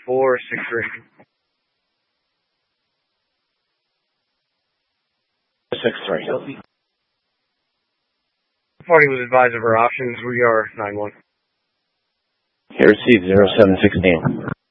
463. 63. Party was advised of our options. We are 9-1. Here, receive 0716.